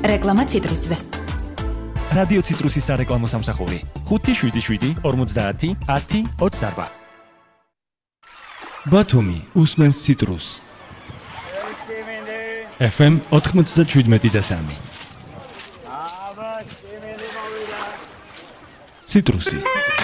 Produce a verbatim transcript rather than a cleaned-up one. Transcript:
რეკლამა ციტრუსზე. რადიო ციტრუსის სარეკლამო სამსახური ხუთი შვიდი შვიდი ორმოცდაათი ათი ოცდაარბა. ბათუმი უსმენს ციტრუს. ეფ ემ ოთხმოცდაშვიდმეტი და სამი. ციტრუსი.